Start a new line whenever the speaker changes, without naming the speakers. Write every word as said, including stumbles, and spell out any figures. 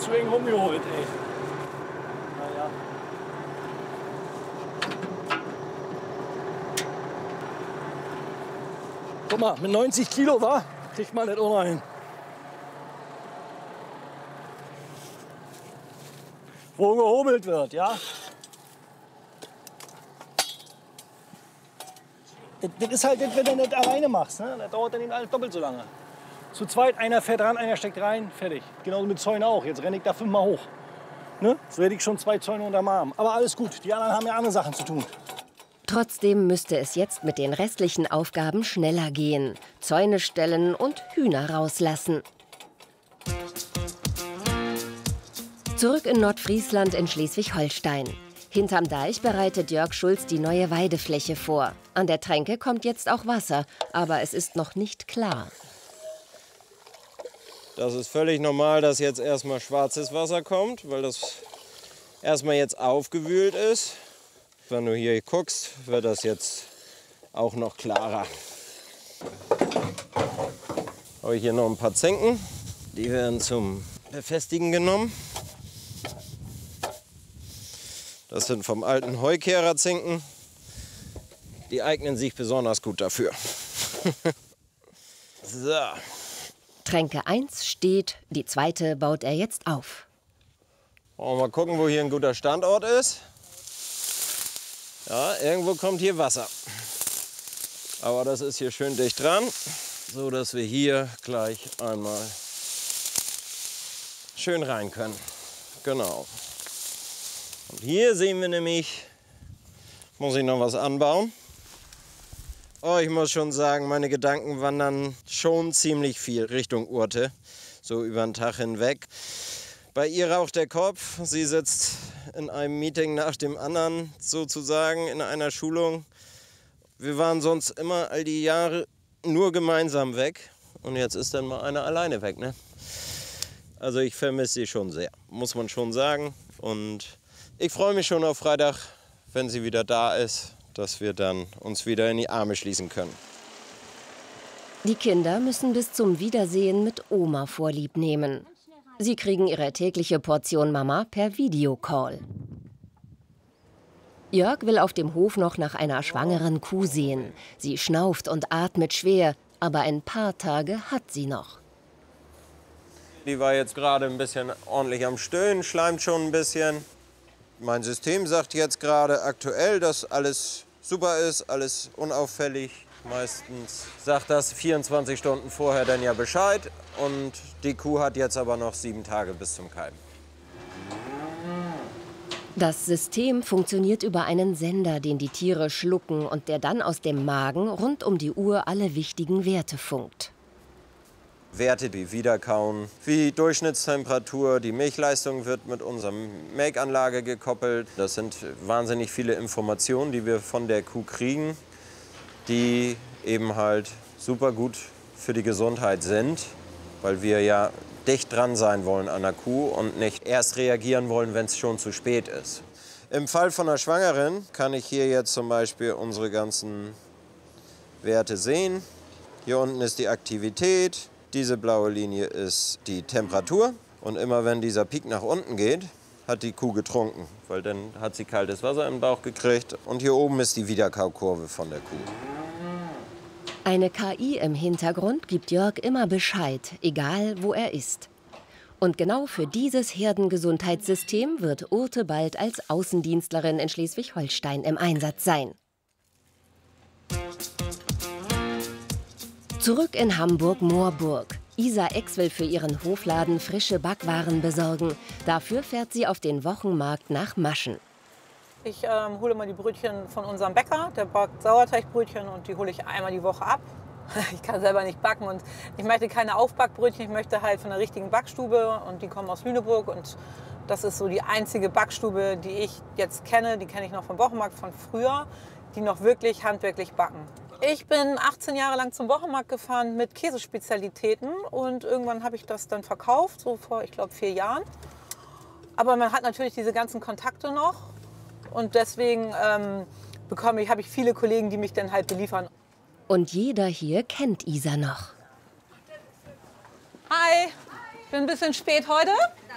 zu eng rumgeholt, ey. Naja. Guck mal, mit neunzig Kilo, wa? Kriegt man nicht ohne hin. Wo gehobelt wird, ja? Das, das ist halt das, wenn du nicht alleine machst. Ne? Das dauert dann eben alles doppelt so lange. Zu zweit, einer fährt ran, einer steckt rein, fertig. Genauso mit Zäunen auch. Jetzt renne ich da fünfmal hoch. Ne? Jetzt werde ich schon zwei Zäune unterm Arm. Aber alles gut, die anderen haben ja andere Sachen zu tun.
Trotzdem müsste es jetzt mit den restlichen Aufgaben schneller gehen. Zäune stellen und Hühner rauslassen. Zurück in Nordfriesland in Schleswig-Holstein. Hinterm Deich bereitet Jörg Schulz die neue Weidefläche vor. An der Tränke kommt jetzt auch Wasser, aber es ist noch nicht klar.
Das ist völlig normal, dass jetzt erstmal schwarzes Wasser kommt, weil das erstmal jetzt aufgewühlt ist. Wenn du hier guckst, wird das jetzt auch noch klarer. Habe ich hier noch ein paar Zinken. Die werden zum Befestigen genommen. Das sind vom alten Heukehrer-Zinken. Die eignen sich besonders gut dafür. So.
Tränke eins steht, die zweite baut er jetzt auf.
Wollen wir mal gucken, wo hier ein guter Standort ist. Ja, irgendwo kommt hier Wasser. Aber das ist hier schön dicht dran, so dass wir hier gleich einmal schön rein können. Genau. Und hier sehen wir nämlich, muss ich noch was anbauen. Oh, ich muss schon sagen, meine Gedanken wandern schon ziemlich viel Richtung Urte, so über den Tag hinweg. Bei ihr raucht der Kopf, sie sitzt in einem Meeting nach dem anderen, sozusagen in einer Schulung. Wir waren sonst immer all die Jahre nur gemeinsam weg und jetzt ist dann mal einer alleine weg, ne? Also ich vermisse sie schon sehr, muss man schon sagen. Und ich freue mich schon auf Freitag, wenn sie wieder da ist, dass wir dann uns wieder in die Arme schließen können.
Die Kinder müssen bis zum Wiedersehen mit Oma Vorlieb nehmen. Sie kriegen ihre tägliche Portion Mama per Videocall. Jörg will auf dem Hof noch nach einer schwangeren Kuh sehen. Sie schnauft und atmet schwer, aber ein paar Tage hat sie noch.
Die war jetzt gerade ein bisschen ordentlich am Stöhnen, schleimt schon ein bisschen. Mein System sagt jetzt gerade aktuell, dass alles super ist, alles unauffällig. Meistens sagt das vierundzwanzig Stunden vorher dann ja Bescheid. Und die Kuh hat jetzt aber noch sieben Tage bis zum Kalben.
Das System funktioniert über einen Sender, den die Tiere schlucken und der dann aus dem Magen rund um die Uhr alle wichtigen Werte funkt.
Werte wie Wiederkauen, wie Durchschnittstemperatur, die Milchleistung wird mit unserer Melkanlage gekoppelt. Das sind wahnsinnig viele Informationen, die wir von der Kuh kriegen, die eben halt super gut für die Gesundheit sind, weil wir ja dicht dran sein wollen an der Kuh und nicht erst reagieren wollen, wenn es schon zu spät ist. Im Fall von einer Schwangeren kann ich hier jetzt zum Beispiel unsere ganzen Werte sehen. Hier unten ist die Aktivität, diese blaue Linie ist die Temperatur und immer wenn dieser Peak nach unten geht, hat die Kuh getrunken, weil dann hat sie kaltes Wasser im Bauch gekriegt und hier oben ist die Wiederkaukurve von der Kuh.
Eine K I im Hintergrund gibt Jörg immer Bescheid, egal wo er ist. Und genau für dieses Herdengesundheitssystem wird Urte bald als Außendienstlerin in Schleswig-Holstein im Einsatz sein. Zurück in Hamburg-Moorburg. Isa Ex will für ihren Hofladen frische Backwaren besorgen. Dafür fährt sie auf den Wochenmarkt nach Maschen.
Ich ähm, hole mal die Brötchen von unserem Bäcker, der backt Sauerteigbrötchen und die hole ich einmal die Woche ab. Ich kann selber nicht backen und ich möchte keine Aufbackbrötchen, ich möchte halt von der richtigen Backstube und die kommen aus Lüneburg und das ist so die einzige Backstube, die ich jetzt kenne, die kenne ich noch vom Wochenmarkt von früher, die noch wirklich handwerklich backen. Ich bin achtzehn Jahre lang zum Wochenmarkt gefahren mit Käsespezialitäten und irgendwann habe ich das dann verkauft, so vor, ich glaube, vier Jahren. Aber man hat natürlich diese ganzen Kontakte noch und deswegen ähm, bekomme ich, habe ich viele Kollegen, die mich dann halt beliefern.
Und jeder hier kennt Isa noch.
Hi, ich bin ein bisschen spät heute.